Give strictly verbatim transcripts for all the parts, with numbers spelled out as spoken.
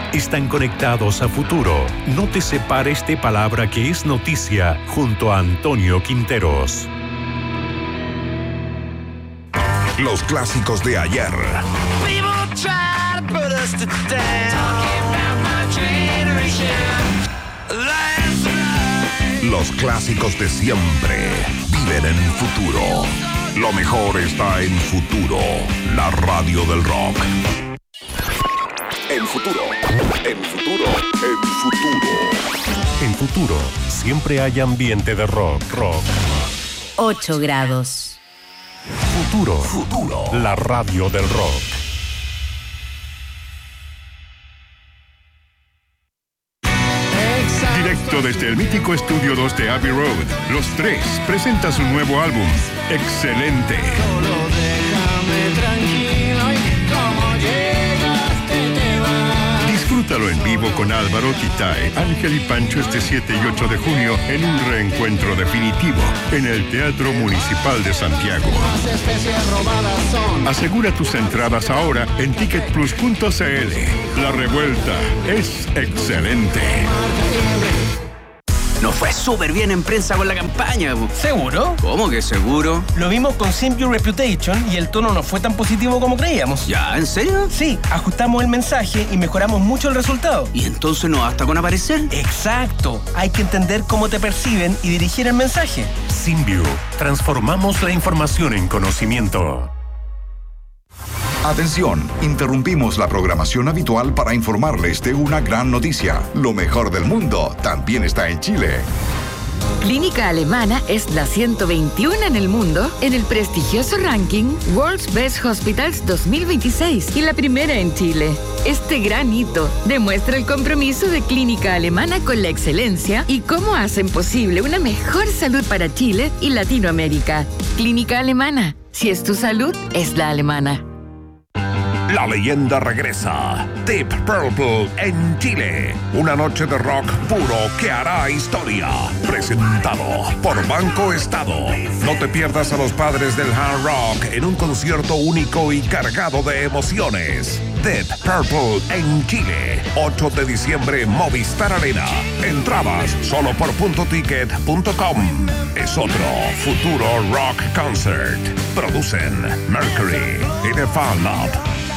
están conectados a futuro. No te separes de Palabra que es Noticia junto a Antonio Quinteros. Los clásicos de ayer. Los clásicos de siempre viven en futuro. Lo mejor está en Futuro, la radio del rock. En futuro, en futuro, en futuro. En Futuro, siempre hay ambiente de rock, rock. ocho grados. Futuro, futuro, la radio del rock. Directo desde el mítico Estudio dos de Abbey Road, Los Tres presenta su nuevo álbum, Excelente. Solo déjame tranquilo y como llegaste te vas. Disfrútalo en vivo con Álvaro, Titae, Ángel y Pancho este siete y ocho de junio en un reencuentro definitivo en el Teatro Municipal de Santiago. Las especies robadas son. Asegura tus entradas ahora en ticket plus punto c l. La revuelta es excelente. Nos fue súper bien en prensa con la campaña. ¿Seguro? ¿Cómo que seguro? Lo vimos con Simp Your Reputation y el tono no fue tan positivo como creíamos. ¿Ya? ¿En serio? Sí, ajustamos el mensaje y mejoramos mucho el resultado. ¿Y entonces no basta con aparecer? Exacto. Hay que entender cómo te perciben y dirigir el mensaje. Simview, transformamos la información en conocimiento. Atención, interrumpimos la programación habitual para informarles de una gran noticia. Lo mejor del mundo también está en Chile. Clínica Alemana es la ciento veintiuno en el mundo en el prestigioso ranking World's Best Hospitals dos mil veintiséis y la primera en Chile. Este gran hito demuestra el compromiso de Clínica Alemana con la excelencia y cómo hacen posible una mejor salud para Chile y Latinoamérica. Clínica Alemana, si es tu salud, es la alemana. La leyenda regresa. Deep Purple en Chile. Una noche de rock puro que hará historia. Presentado por Banco Estado. No te pierdas a los padres del hard rock en un concierto único y cargado de emociones. Deep Purple en Chile. ocho de diciembre, Movistar Arena. Entradas solo por punto ticket punto com. Es otro futuro rock concert. Producen Mercury y The Fan Lab.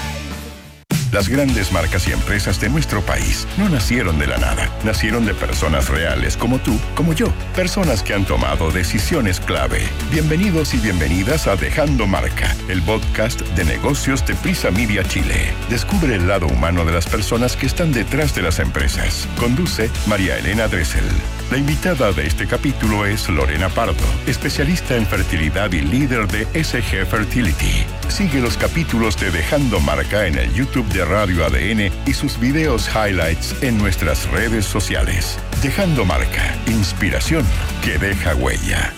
Las grandes marcas y empresas de nuestro país no nacieron de la nada. Nacieron de personas reales como tú, como yo. Personas que han tomado decisiones clave. Bienvenidos y bienvenidas a Dejando Marca, el podcast de negocios de Prisa Media Chile. Descubre el lado humano de las personas que están detrás de las empresas. Conduce María Elena Dressel. La invitada de este capítulo es Lorena Pardo, especialista en fertilidad y líder de S G Fertility. Sigue los capítulos de Dejando Marca en el YouTube de Radio A D N y sus videos highlights en nuestras redes sociales. Dejando Marca, inspiración que deja huella.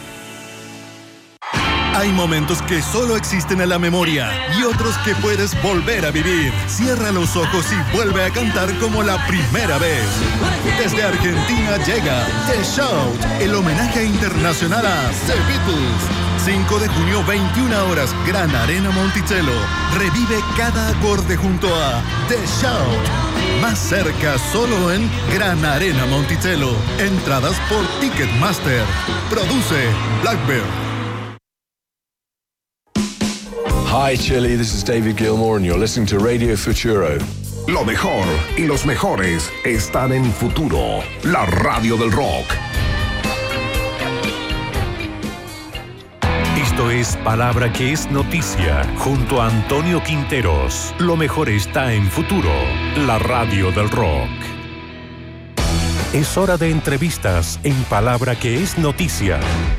Hay momentos que solo existen en la memoria y otros que puedes volver a vivir. Cierra los ojos y vuelve a cantar como la primera vez. Desde Argentina llega The Shout, el homenaje internacional a The Beatles. cinco de junio, veintiuna horas, Gran Arena Monticello. Revive cada acorde junto a The Shout. Más cerca, solo en Gran Arena Monticello. Entradas por Ticketmaster. Produce Blackbird. Hi Chile, this is David Gilmour and you're listening to Radio Futuro. Lo mejor y los mejores están en Futuro, la radio del rock. Esto es Palabra que es Noticia junto a Antonio Quinteros. Lo mejor está en Futuro, la radio del rock. Es hora de entrevistas en Palabra que es Noticia.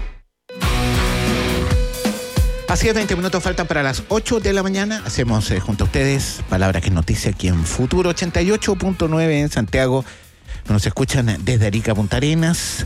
Así es, veinte minutos faltan para las ocho de la mañana. Hacemos eh, junto a ustedes Palabra que es Noticia aquí en Futuro ochenta y ocho punto nueve en Santiago. Nos escuchan desde Arica, Punta Arenas.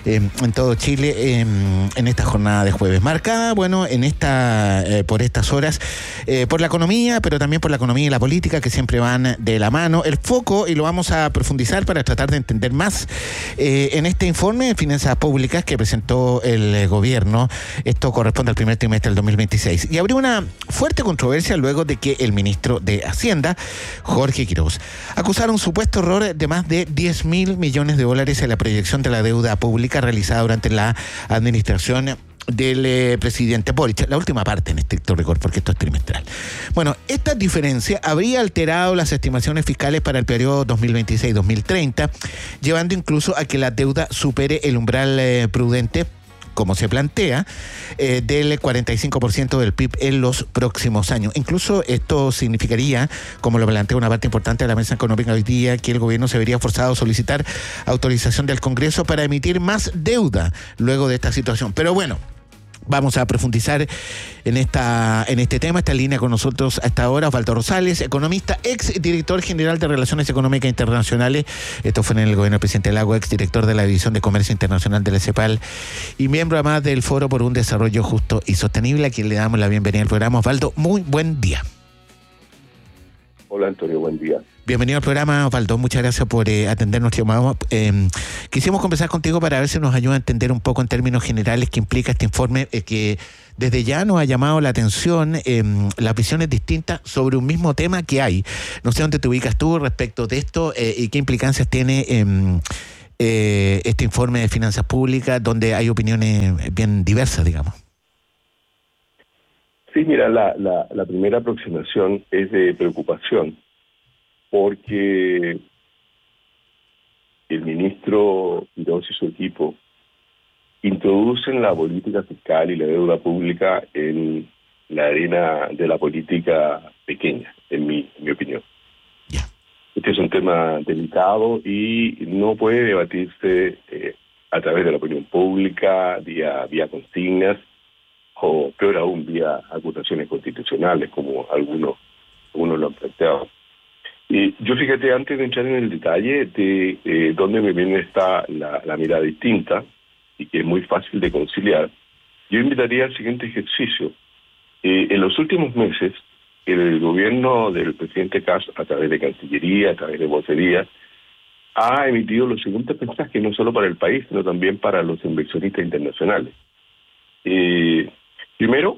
eh, en todo Chile eh, en esta jornada de jueves. Marcada, bueno, en esta eh, por estas horas, eh, por la economía, pero también por la economía y la política, que siempre van de la mano. El foco, y lo vamos a profundizar para tratar de entender más, eh, en este informe de finanzas públicas que presentó el gobierno. Esto corresponde al primer trimestre del dos mil veintiséis. Y abrió una fuerte controversia luego de que el ministro de Hacienda, Jorge Quiroz, acusara un supuesto error de más de diez mil millones de dólares en la proyección de la deuda pública realizada durante la administración del eh, presidente Boric, la última parte en estricto rigor, porque esto es trimestral. Bueno, esta diferencia habría alterado las estimaciones fiscales para el periodo dos mil veintiséis dos mil treinta, llevando incluso a que la deuda supere el umbral eh, prudente, como se plantea, eh, del cuarenta y cinco por ciento del P I B en los próximos años. Incluso esto significaría, como lo plantea una parte importante de la mesa económica hoy día, que el gobierno se vería forzado a solicitar autorización del Congreso para emitir más deuda luego de esta situación. Pero bueno, vamos a profundizar en esta en este tema. Está en línea con nosotros hasta ahora Osvaldo Rosales, economista, ex director general de Relaciones Económicas Internacionales. Esto fue en el gobierno del presidente Lago, ex director de la División de Comercio Internacional del CEPAL y miembro además del Foro por un Desarrollo Justo y Sostenible, a quien le damos la bienvenida al programa. Osvaldo, muy buen día. Hola Antonio, buen día. Bienvenido al programa, Osvaldo. Muchas gracias por eh, atender nuestro llamado. Eh, quisimos conversar contigo para ver si nos ayuda a entender un poco en términos generales qué implica este informe eh, que desde ya nos ha llamado la atención, eh, las visiones distintas sobre un mismo tema que hay. No sé dónde te ubicas tú respecto de esto eh, y qué implicancias tiene eh, eh, este informe de finanzas públicas, donde hay opiniones bien diversas, digamos. Sí, mira, la, la, la primera aproximación es de preocupación, porque el ministro Quiroz y su equipo introducen la política fiscal y la deuda pública en la arena de la política pequeña, en mi, en mi opinión. Yeah. Este es un tema delicado y no puede debatirse eh, a través de la opinión pública, vía, vía consignas, o peor aún, vía acusaciones constitucionales, como algunos, algunos lo han planteado. Y yo, fíjate, antes de entrar en el detalle de eh, dónde me viene esta la, la mirada distinta, y que es muy fácil de conciliar, yo invitaría al siguiente ejercicio. Eh, en los últimos meses, el gobierno del presidente Kast, a través de Cancillería, a través de vocería, ha emitido los siguientes mensajes, no solo para el país, sino también para los inversionistas internacionales. Eh, primero,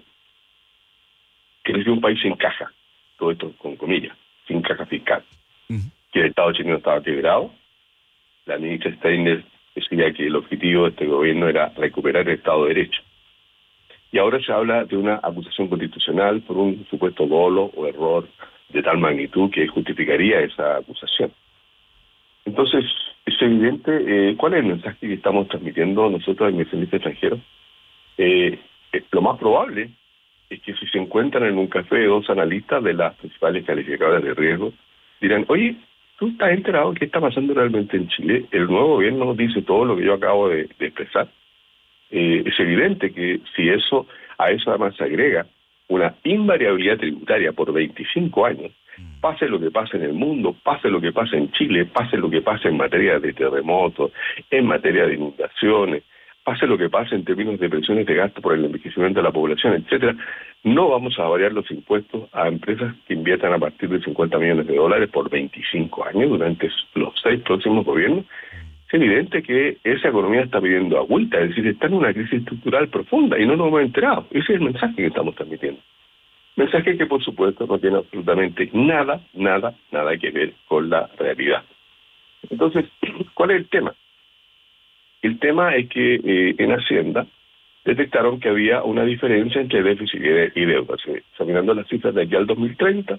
que es un país sin caja, todo esto con comillas, sin caja fiscal, uh-huh. que el Estado chileno estaba quebrado. La ministra Steiner decía que el objetivo de este gobierno era recuperar el Estado de Derecho. Y ahora se habla de una acusación constitucional por un supuesto dolo o error de tal magnitud que justificaría esa acusación. Entonces, es evidente, eh, ¿cuál es el mensaje que estamos transmitiendo nosotros, inversionistas extranjeros? Eh, eh, lo más probable es que si se encuentran en un café dos analistas de las principales calificadoras de riesgo, dirán, oye, ¿tú estás enterado de qué está pasando realmente en Chile? El nuevo gobierno dice todo lo que yo acabo de, de expresar. Eh, es evidente que si eso a eso además se agrega una invariabilidad tributaria por veinticinco años, pase lo que pase en el mundo, pase lo que pase en Chile, pase lo que pase en materia de terremotos, en materia de inundaciones, pase lo que pase en términos de presiones de gasto por el envejecimiento de la población, etcétera, no vamos a variar los impuestos a empresas que inviertan a partir de cincuenta millones de dólares por veinticinco años durante los seis próximos gobiernos. Es evidente que esa economía está pidiendo agüita, es decir, está en una crisis estructural profunda y no nos hemos enterado. Ese es el mensaje que estamos transmitiendo. Mensaje que, por supuesto, no tiene absolutamente nada, nada, nada que ver con la realidad. Entonces, ¿cuál es el tema? El tema es que eh, en Hacienda detectaron que había una diferencia entre déficit y deuda. Examinando las cifras de aquí al dos mil treinta,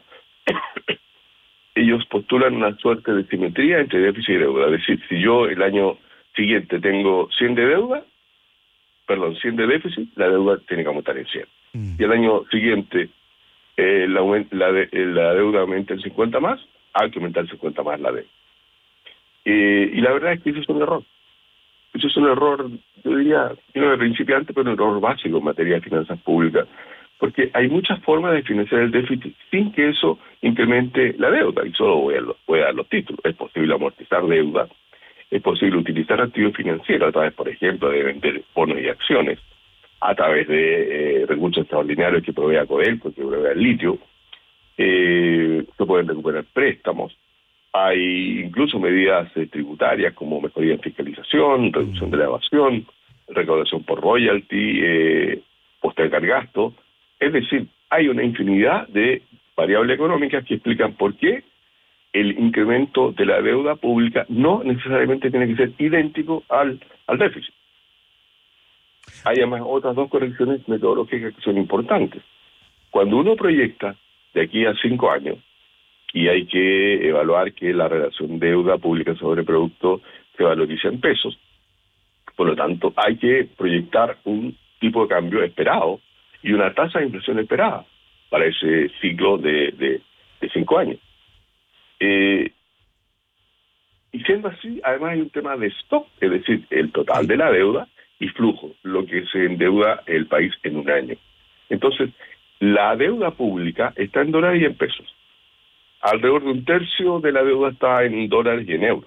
ellos postulan una suerte de simetría entre déficit y deuda. Es decir, si yo el año siguiente tengo cien de deuda, perdón, cien de déficit, la deuda tiene que aumentar en cien. Mm. Y el año siguiente eh, la, la, de, la deuda aumenta en cincuenta más, hay que aumentar en cincuenta más la deuda. Eh, y la verdad es que eso es un error. Eso es un error, yo diría, no de principiante, pero un error básico en materia de finanzas públicas, porque hay muchas formas de financiar el déficit sin que eso incremente la deuda, y solo voy a, voy a dar los títulos. Es posible amortizar deuda, es posible utilizar activos financieros a través, por ejemplo, de vender bonos y acciones, a través de eh, recursos extraordinarios que provea Codelco, que provea el litio. Eh, se pueden recuperar préstamos. Hay incluso medidas eh, tributarias como mejoría en fiscalización, reducción de la evasión, recaudación por royalty, eh, postergar gasto. Es decir, hay una infinidad de variables económicas que explican por qué el incremento de la deuda pública no necesariamente tiene que ser idéntico al, al déficit. Hay además otras dos correcciones metodológicas que son importantes. Cuando uno proyecta de aquí a cinco años, y hay que evaluar que la relación deuda pública sobre producto se valoriza en pesos, por lo tanto hay que proyectar un tipo de cambio esperado y una tasa de inflación esperada para ese ciclo de, de, de cinco años. Eh, y siendo así, además hay un tema de stock, es decir, el total de la deuda y flujo, lo que se endeuda el país en un año. Entonces, la deuda pública está en dólares y en pesos. Alrededor de un tercio de la deuda está en dólares y en euros.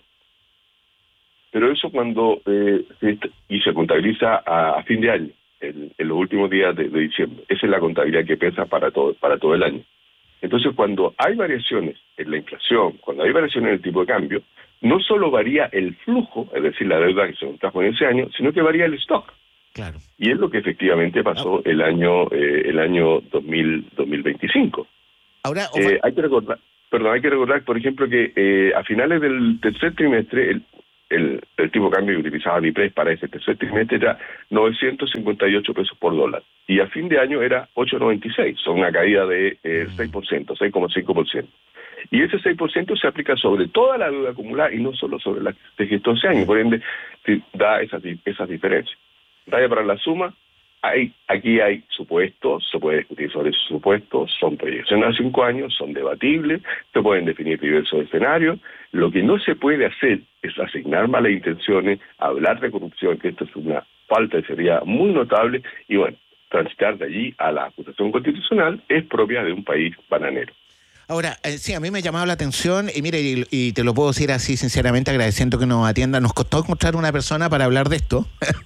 Pero eso cuando eh, se, y se contabiliza a, a fin de año, en, en los últimos días de, de diciembre. Esa es la contabilidad que pesa para todo, para todo el año. Entonces, cuando hay variaciones en la inflación, cuando hay variaciones en el tipo de cambio, no solo varía el flujo, es decir, la deuda que se contrajo en ese año, sino que varía el stock. Claro. Y es lo que efectivamente pasó el año eh, el año dos mil veinticinco. Ahora, eh, hay que recordar, perdón, hay que recordar, por ejemplo, que eh, a finales del tercer trimestre, el, el, el tipo de cambio que utilizaba BIPRES para ese tercer trimestre era novecientos cincuenta y ocho pesos por dólar. Y a fin de año era ocho noventa y seis, son una caída de eh, seis por ciento, seis coma cinco por ciento. Y ese seis por ciento se aplica sobre toda la deuda acumulada y no solo sobre la que se gestó ese año. Por ende, da esas, esas diferencias. Raya para la suma, hay, aquí hay supuestos, se puede discutir sobre esos supuestos, son proyecciones a cinco años, son debatibles, se pueden definir diversos escenarios. Lo que no se puede hacer es asignar malas intenciones, hablar de corrupción, que esto es una falta de seriedad muy notable, y bueno, transitar de allí a la acusación constitucional es propia de un país bananero. Ahora, eh, sí, a mí me ha llamado la atención, y mire, y, y te lo puedo decir así sinceramente, agradeciendo que nos atienda. Nos costó encontrar una persona para hablar de esto.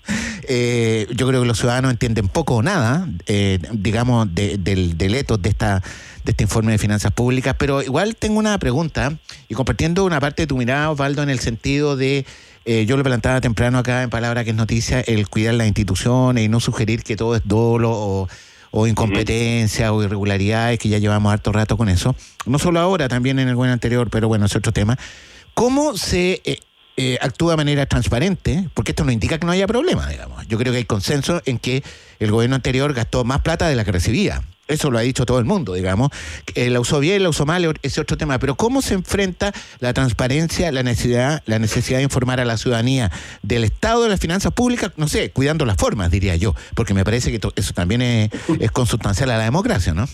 eh, yo creo que los ciudadanos entienden poco o nada, eh, digamos, de, del, del etos de esta de este informe de finanzas públicas, pero igual tengo una pregunta, y compartiendo una parte de tu mirada, Osvaldo, en el sentido de, eh, yo lo plantaba temprano acá en Palabra que es Noticia, el cuidar las instituciones y no sugerir que todo es dolo o... o incompetencia o irregularidades, que ya llevamos harto rato con eso, no solo ahora, también en el gobierno anterior, pero bueno, es otro tema. ¿Cómo se eh, eh, actúa de manera transparente? Porque esto no indica que no haya problema, digamos. Yo creo que hay consenso en que el gobierno anterior gastó más plata de la que recibía. Eso lo ha dicho todo el mundo, digamos. Eh, la usó bien, la usó mal, ese otro tema. Pero ¿cómo se enfrenta la transparencia, la necesidad, la necesidad de informar a la ciudadanía del estado de las finanzas públicas? No sé, cuidando las formas, diría yo. Porque me parece que eso también es, es consustancial a la democracia, ¿no?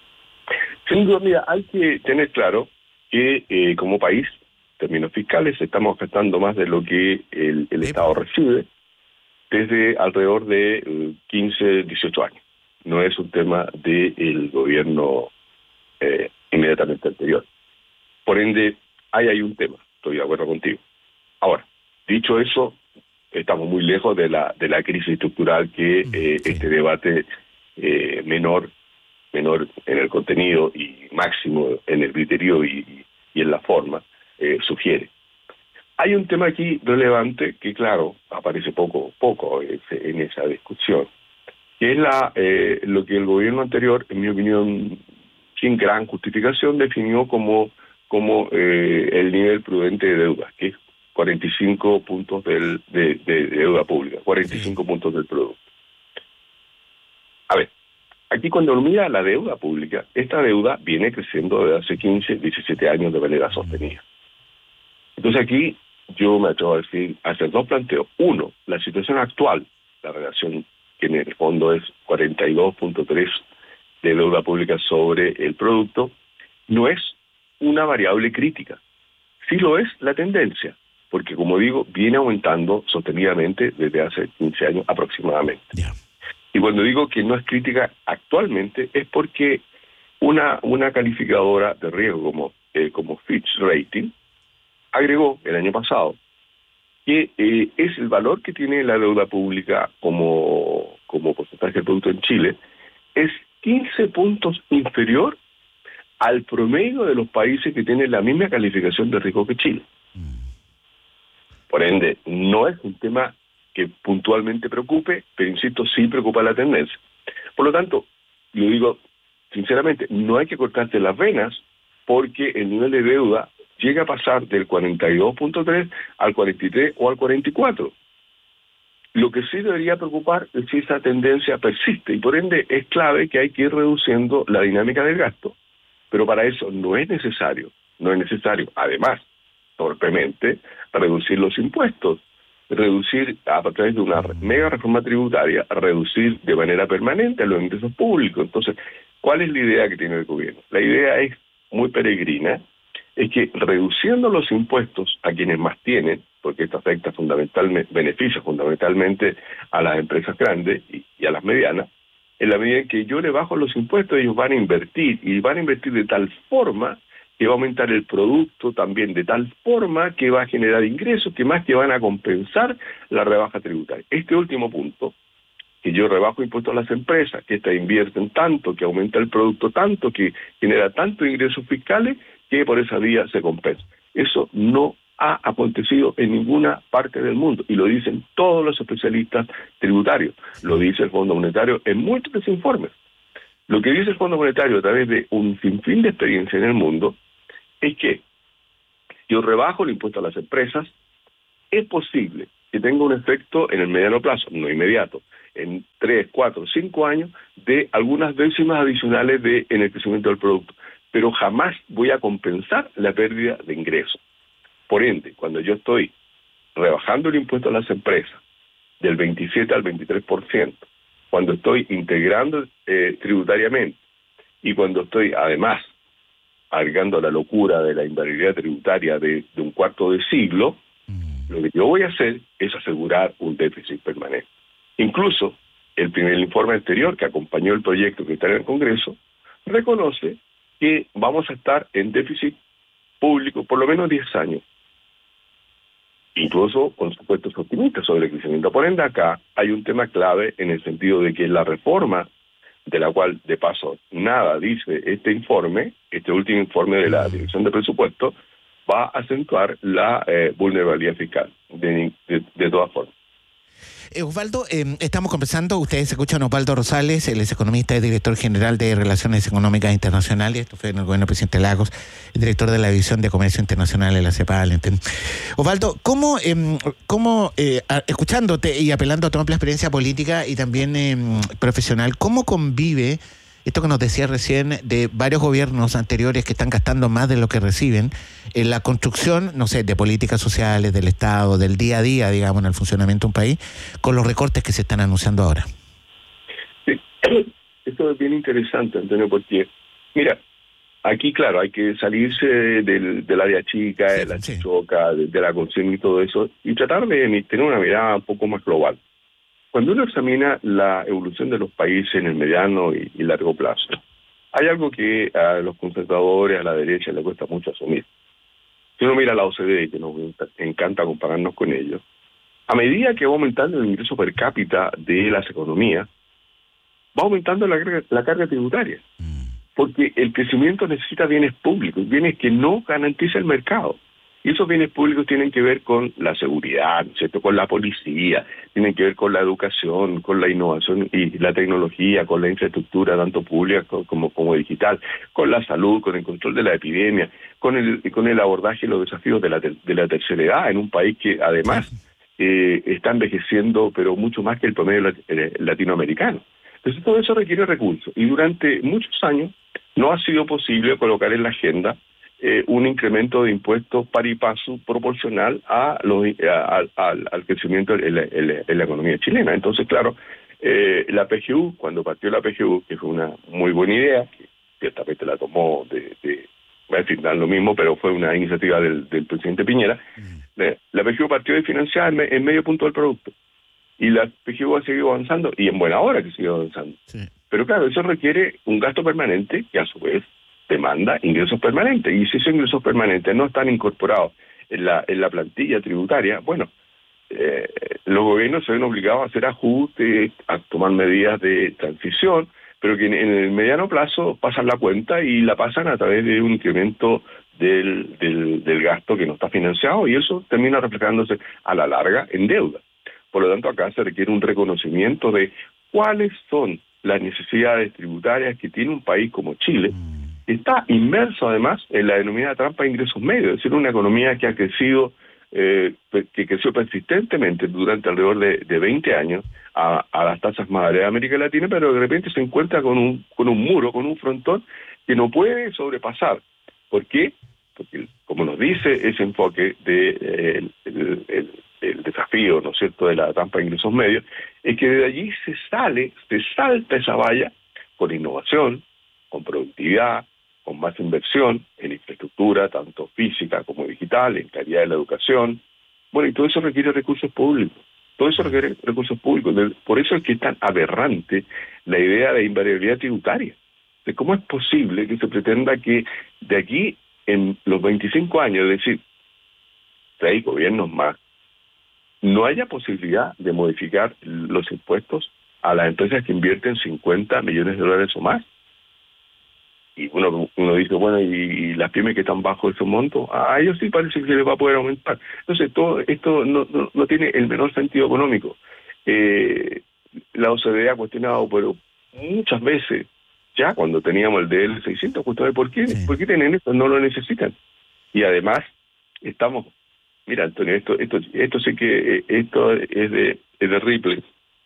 Sin duda, mira, hay que tener claro que eh, como país, en términos fiscales, estamos gastando más de lo que el, el Estado recibe desde alrededor de eh, quince, dieciocho años. No es un tema del gobierno eh, inmediatamente anterior. Por ende, ahí hay un tema, estoy de acuerdo contigo. Ahora, dicho eso, estamos muy lejos de la de la crisis estructural que eh, sí. este debate eh, menor, menor en el contenido y máximo en el criterio y, y en la forma eh, sugiere. Hay un tema aquí relevante que, claro, aparece poco, poco en esa discusión, que es la eh, lo que el gobierno anterior, en mi opinión, sin gran justificación, definió como, como eh, el nivel prudente de deuda, que es cuarenta y cinco puntos del, de, de, de deuda pública, cuarenta y cinco sí. puntos del producto. A ver, aquí cuando uno mira la deuda pública, esta deuda viene creciendo desde hace quince, diecisiete años de manera sostenida. Entonces aquí yo me atrevo a decir, hacer dos planteos. Uno, la situación actual, la relación que en el fondo es cuarenta y dos punto tres de deuda pública sobre el producto, no es una variable crítica. Sí lo es la tendencia, porque como digo, viene aumentando sostenidamente desde hace quince años aproximadamente. Yeah. Y cuando digo que no es crítica actualmente, es porque una, una calificadora de riesgo como, eh, como Fitch Rating agregó el año pasado que eh, es el valor que tiene la deuda pública como, como porcentaje del producto en Chile, es quince puntos inferior al promedio de los países que tienen la misma calificación de riesgo que Chile. Por ende, no es un tema que puntualmente preocupe, pero insisto, sí preocupa la tendencia. Por lo tanto, lo digo sinceramente, no hay que cortarse las venas porque el nivel de deuda llega a pasar del cuarenta y dos punto tres al cuarenta y tres o al cuarenta y cuatro. Lo que sí debería preocupar es si esa tendencia persiste y por ende es clave que hay que ir reduciendo la dinámica del gasto. Pero para eso no es necesario, no es necesario, además, torpemente, reducir los impuestos, reducir a través de una mega reforma tributaria, reducir de manera permanente los ingresos públicos. Entonces, ¿cuál es la idea que tiene el gobierno? La idea es muy peregrina, es que reduciendo los impuestos a quienes más tienen, porque esto afecta fundamentalmente, beneficia fundamentalmente a las empresas grandes y, y a las medianas, en la medida en que yo le bajo los impuestos, ellos van a invertir, y van a invertir de tal forma que va a aumentar el producto también, de tal forma que va a generar ingresos, que más que van a compensar la rebaja tributaria. Este último punto, que yo rebajo impuestos a las empresas, que éstas invierten tanto, que aumenta el producto tanto, que genera tantos ingresos fiscales, que por esa vía se compensa. Eso no ha acontecido en ninguna parte del mundo, y lo dicen todos los especialistas tributarios, lo dice el Fondo Monetario en múltiples informes. Lo que dice el Fondo Monetario a través de un sinfín de experiencia en el mundo es que yo rebajo el impuesto a las empresas, es posible que tenga un efecto en el mediano plazo, no inmediato, en tres, cuatro, cinco años, de algunas décimas adicionales de, en el crecimiento del producto, pero jamás voy a compensar la pérdida de ingresos. Por ende, cuando yo estoy rebajando el impuesto a las empresas del veintisiete al veintitrés por ciento, cuando estoy integrando eh, tributariamente y cuando estoy además agregando la locura de la invariabilidad tributaria de, de un cuarto de siglo, lo que yo voy a hacer es asegurar un déficit permanente. Incluso el primer informe anterior que acompañó el proyecto que está en el Congreso reconoce que vamos a estar en déficit público por lo menos diez años. Incluso con supuestos optimistas sobre el crecimiento. Por ende, acá hay un tema clave en el sentido de que la reforma, de la cual, de paso, nada dice este informe, este último informe de la Dirección de Presupuesto, va a acentuar la eh, vulnerabilidad fiscal, de, de, de todas formas. Eh, Osvaldo, eh, estamos conversando, ustedes escuchan a Osvaldo Rosales, él es economista y director general de Relaciones Económicas Internacionales, esto fue en el gobierno del presidente Lagos, director de la División de Comercio Internacional de la CEPAL. Osvaldo, ¿cómo, eh, cómo eh, escuchándote y apelando a tu amplia experiencia política y también eh, profesional, cómo convive esto que nos decía recién de varios gobiernos anteriores que están gastando más de lo que reciben en la construcción, no sé, de políticas sociales, del Estado, del día a día, digamos, en el funcionamiento de un país, con los recortes que se están anunciando ahora? Sí, esto es bien interesante, Antonio, porque, mira, aquí, claro, hay que salirse del, del área chica, sí, de la sí. chichoca, de, de la conciencia y todo eso, y tratar de tener una mirada un poco más global. Cuando uno examina la evolución de los países en el mediano y, y largo plazo, hay algo que a los conservadores, a la derecha, les cuesta mucho asumir. Si uno mira la O C D E, que nos encanta compararnos con ellos, a medida que va aumentando el ingreso per cápita de las economías, va aumentando la carga, la carga tributaria. Porque el crecimiento necesita bienes públicos, bienes que no garantiza el mercado. Y esos bienes públicos tienen que ver con la seguridad, ¿cierto? Con la policía, tienen que ver con la educación, con la innovación y la tecnología, con la infraestructura, tanto pública como, como digital, con la salud, con el control de la epidemia, con el, con el abordaje y los desafíos de la, de la tercera edad, en un país que además eh, está envejeciendo, pero mucho más que el promedio latinoamericano. Entonces todo eso requiere recursos. Y durante muchos años no ha sido posible colocar en la agenda Eh, un incremento de impuestos par y paso proporcional a los, a, a, al, al crecimiento en la, en, la, en la economía chilena. Entonces, claro, eh, la P G U, cuando partió la P G U, que fue una muy buena idea, que ciertamente la tomó de, de voy a decir, da lo mismo, pero fue una iniciativa del, del presidente Piñera, mm. eh, la P G U partió de financiar en, en medio punto del producto. Y la P G U ha seguido avanzando, y en buena hora que sigue avanzando. Sí. Pero claro, eso requiere un gasto permanente, que a su vez demanda ingresos permanentes, y si esos ingresos permanentes no están incorporados en la en la plantilla tributaria, bueno, eh, los gobiernos se ven obligados a hacer ajustes, a tomar medidas de transición, pero que en, en el mediano plazo pasan la cuenta y la pasan a través de un incremento del, del, del gasto que no está financiado, y eso termina reflejándose a la larga en deuda. Por lo tanto, acá se requiere un reconocimiento de cuáles son las necesidades tributarias que tiene un país como Chile, que está inmerso además en la denominada trampa de ingresos medios, es decir, una economía que ha crecido, eh, que creció persistentemente durante alrededor de, de veinte años a, a las tasas más altas de América Latina, pero de repente se encuentra con un, con un muro, con un frontón que no puede sobrepasar. ¿Por qué? Porque, como nos dice ese enfoque de eh, el, el, el, el desafío, ¿no es cierto?, de la trampa de ingresos medios, es que de allí se sale, se salta esa valla con innovación, con productividad, con más inversión en infraestructura, tanto física como digital, en calidad de la educación. Bueno, y todo eso requiere recursos públicos. Todo eso requiere recursos públicos. Por eso es que es tan aberrante la idea de invariabilidad tributaria. De cómo es posible que se pretenda que de aquí en los veinticinco años, es decir, seis gobiernos más, no haya posibilidad de modificar los impuestos a las empresas que invierten cincuenta millones de dólares o más. Y uno, uno dice, bueno, ¿y, y las pymes que están bajo ese monto? A ellos sí parece que se les va a poder aumentar. Entonces, todo esto no, no, no tiene el menor sentido económico. Eh, la O C D E ha cuestionado, pero muchas veces, ya cuando teníamos el D L seiscientos, cuestionó, ¿por qué, sí. ¿por qué tienen esto? No lo necesitan. Y además, estamos... Mira, Antonio, esto esto esto sé que esto es de, es de Ripley.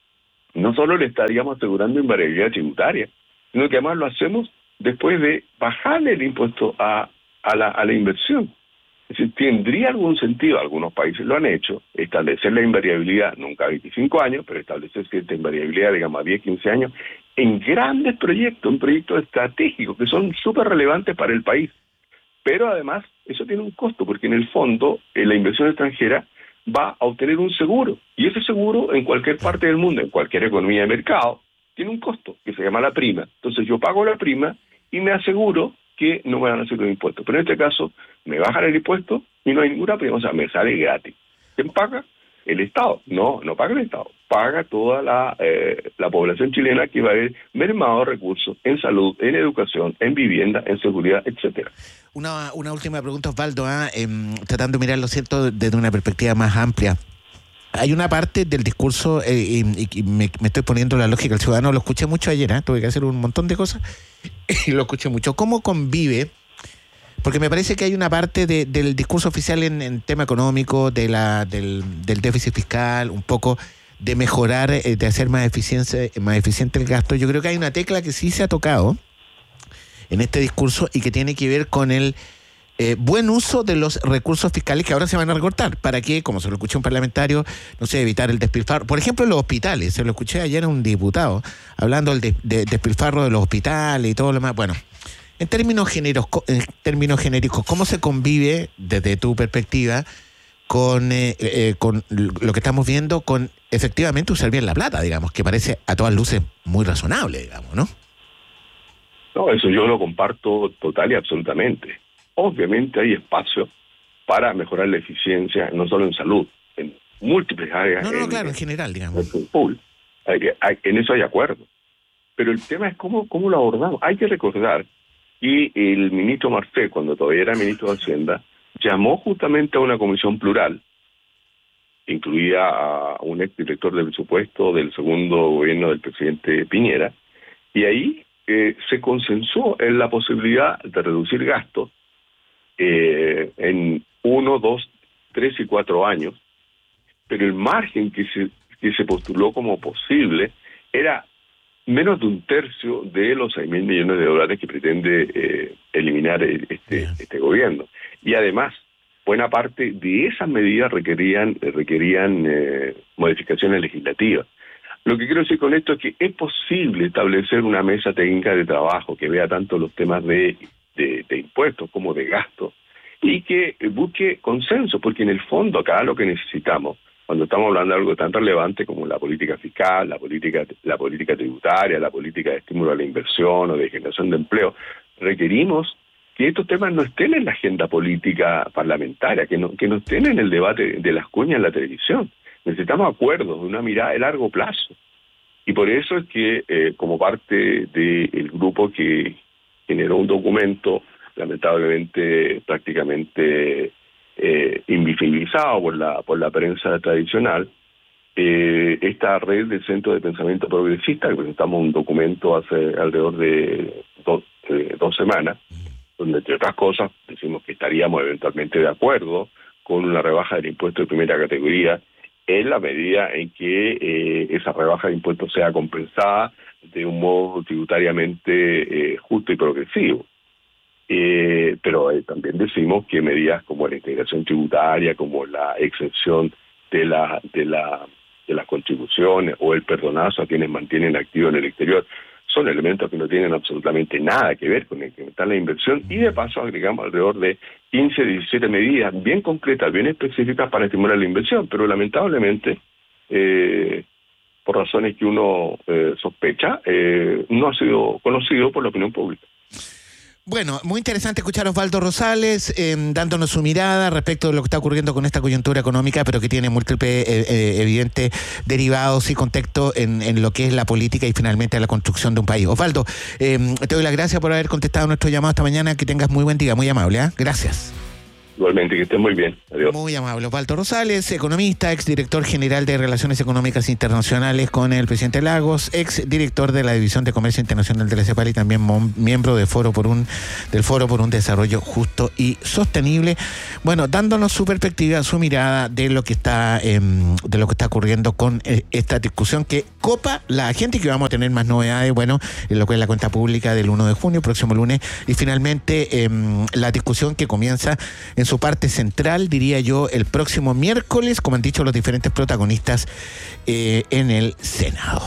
No solo le estaríamos asegurando invariabilidad tributaria, sino que además lo hacemos después de bajarle el impuesto a, a, la, a la inversión. Es decir, tendría algún sentido, algunos países lo han hecho, establecer la invariabilidad, nunca a veinticinco años, pero establecer cierta invariabilidad, digamos, a diez, quince años, en grandes proyectos, en proyectos estratégicos que son súper relevantes para el país. Pero además, eso tiene un costo, porque en el fondo, eh, la inversión extranjera va a obtener un seguro, y ese seguro en cualquier parte del mundo, en cualquier economía de mercado, tiene un costo, que se llama la prima. Entonces yo pago la prima y me aseguro que no me van a hacer los impuestos. Pero en este caso, me bajan el impuesto y no hay ninguna prima, o sea, me sale gratis. ¿Quién paga? El Estado. No, no paga el Estado. Paga toda la, eh, la población chilena que va a haber mermado recursos en salud, en educación, en vivienda, en seguridad, etcétera. Una, una última pregunta, Osvaldo, ¿eh? eh, tratando de mirarlo, ¿cierto?, desde una perspectiva más amplia. Hay una parte del discurso, eh, y, y me, me estoy poniendo la lógica del ciudadano, lo escuché mucho ayer, ¿eh? tuve que hacer un montón de cosas, y lo escuché mucho. ¿Cómo convive? Porque me parece que hay una parte de, del discurso oficial en, en tema económico, de la, del, del déficit fiscal, un poco de mejorar, eh, de hacer más, eficiencia, más eficiente el gasto. Yo creo que hay una tecla que sí se ha tocado en este discurso y que tiene que ver con el eh, buen uso de los recursos fiscales que ahora se van a recortar. ¿Para qué? Como se lo escuché a un parlamentario, no sé, evitar el despilfarro. Por ejemplo, en los hospitales, se lo escuché ayer a un diputado hablando del de, de, despilfarro de los hospitales y todo lo demás. Bueno, en términos, generos, en términos genéricos, ¿cómo se convive desde tu perspectiva con, eh, eh, con lo que estamos viendo, con efectivamente usar bien la plata, digamos, que parece a todas luces muy razonable, digamos, ¿no? No, eso yo lo comparto total y absolutamente. Obviamente hay espacio para mejorar la eficiencia, no solo en salud, en múltiples áreas. No, no, en, claro, en general, digamos. En, en, hay, hay, en eso hay acuerdo. Pero el tema es cómo, cómo lo abordamos. Hay que recordar que el ministro Marcel, cuando todavía era ministro de Hacienda, llamó justamente a una comisión plural, incluía a un exdirector de presupuesto del segundo gobierno del presidente Piñera, y ahí eh, se consensuó en la posibilidad de reducir gastos eh, en uno, dos, tres y cuatro años, pero el margen que se, que se postuló como posible era menos de un tercio de los seis mil millones de dólares que pretende eh, eliminar este, este gobierno. Y además, buena parte de esas medidas requerían, requerían eh, modificaciones legislativas. Lo que quiero decir con esto es que es posible establecer una mesa técnica de trabajo que vea tanto los temas de, de, de impuestos como de gastos y que busque consenso, porque en el fondo acá lo que necesitamos, cuando estamos hablando de algo tan relevante como la política fiscal, la política, la política tributaria, la política de estímulo a la inversión o de generación de empleo, requerimos que estos temas no estén en la agenda política parlamentaria, que no, que no estén en el debate de las cuñas en la televisión. necesitamos acuerdos, una mirada de largo plazo. Y por eso es que, eh, como parte del grupo que generó un documento, lamentablemente prácticamente eh, invisibilizado por la, por la prensa tradicional, eh, esta red de centros de pensamiento progresista, que presentamos un documento hace alrededor de dos, eh, dos semanas, donde entre otras cosas decimos que estaríamos eventualmente de acuerdo con una rebaja del impuesto de primera categoría en la medida en que eh, esa rebaja de impuestos sea compensada de un modo tributariamente eh, justo y progresivo. Eh, pero eh, también decimos que medidas como la integración tributaria, como la exención de la de la de las contribuciones o el perdonazo a quienes mantienen activos en el exterior son elementos que no tienen absolutamente nada que ver con incrementar la inversión, y de paso agregamos alrededor de quince, diecisiete medidas bien concretas, bien específicas para estimular la inversión, pero lamentablemente eh, por razones que uno eh, sospecha, eh, no ha sido conocido por la opinión pública. Bueno, muy interesante escuchar a Osvaldo Rosales eh, dándonos su mirada respecto de lo que está ocurriendo con esta coyuntura económica, pero que tiene múltiples eh, eh, evidentes derivados y contexto en, en lo que es la política y finalmente la construcción de un país. Osvaldo, eh, te doy las gracias por haber contestado nuestro llamado esta mañana. Que tengas muy buen día, muy amable. ¿eh? Gracias. Igualmente, que estén muy bien. Adiós. Muy amable. Osvaldo Rosales, economista, exdirector general de Relaciones Económicas Internacionales con el presidente Lagos, exdirector de la División de Comercio Internacional de la CEPAL y también miembro de Foro por un, del Foro por un Desarrollo Justo y Sostenible. Bueno, dándonos su perspectiva, su mirada de lo que está eh, de lo que está ocurriendo con eh, esta discusión que copa la gente, y que vamos a tener más novedades, bueno, en lo que es la cuenta pública del uno de junio, próximo lunes, y finalmente eh, la discusión que comienza en su parte central, diría yo, el próximo miércoles, como han dicho los diferentes protagonistas eh, en el Senado.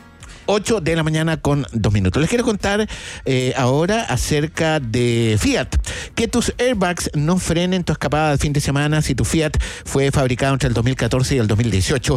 ocho de la mañana con dos minutos. Les quiero contar eh, ahora acerca de Fiat. Que tus airbags no frenen tu escapada de fin de semana si tu Fiat fue fabricado entre el dos mil catorce y el dos mil dieciocho.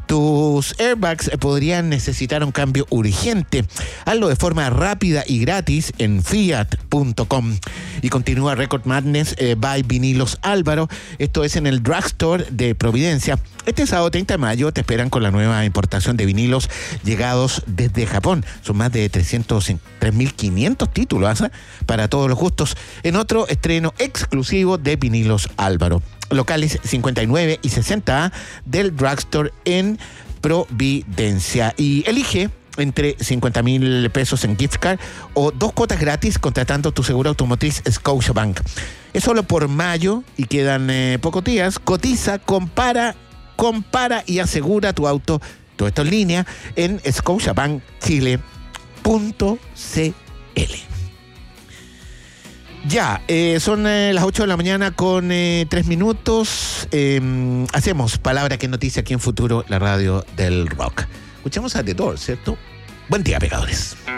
Tus airbags podrían necesitar un cambio urgente. Hazlo de forma rápida y gratis en fiat punto com. Y continúa Record Madness eh, by Vinilos Álvaro. Esto es en el Drugstore de Providencia. Este sábado treinta de mayo te esperan con la nueva importación de vinilos llegados desde Japón. Son más de trescientos, tres mil quinientos títulos ¿eh? para todos los gustos. En otro estreno exclusivo de Vinilos Álvaro. Locales cincuenta y nueve y sesenta A del Drugstore en Providencia. Y elige entre cincuenta mil pesos en gift card o dos cuotas gratis contratando tu seguro automotriz Scotiabank. Es solo por mayo y quedan eh, pocos días. Cotiza, compara, compara y asegura tu auto. Todo esto en línea en scotiabank chile punto c l. Ya, eh, son eh, las ocho de la mañana con eh, tres minutos. Eh, hacemos Palabra que Noticia aquí en Futuro, la radio del rock. Escuchamos a The Doors, ¿cierto? Buen día, pecadores.